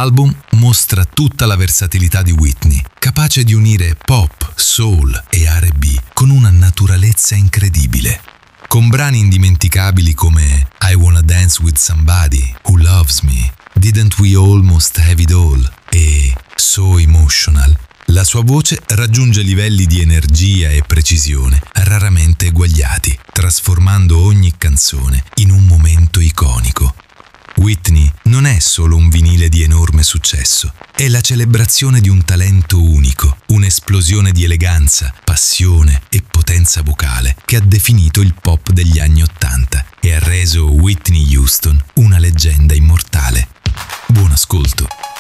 L'album mostra tutta la versatilità di Whitney, capace di unire pop, soul e R&B con una naturalezza incredibile. Con brani indimenticabili come I Wanna Dance With Somebody Who Loves Me, Didn't We Almost Have It All e So Emotional, la sua voce raggiunge livelli di energia e precisione raramente eguagliati, trasformando ogni canzone in un momento iconico. Whitney non è solo un vinile di enorme successo, è la celebrazione di un talento unico, un'esplosione di eleganza, passione e potenza vocale che ha definito il pop degli anni '80 e ha reso Whitney Houston una leggenda immortale. Buon ascolto!